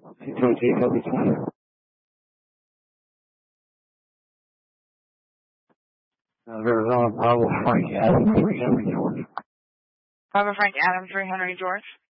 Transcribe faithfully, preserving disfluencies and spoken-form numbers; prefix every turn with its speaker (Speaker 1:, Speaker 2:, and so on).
Speaker 1: Arizona, Pablo Frank Adams, three Henry George.
Speaker 2: Papa Frank Adams, three Henry George.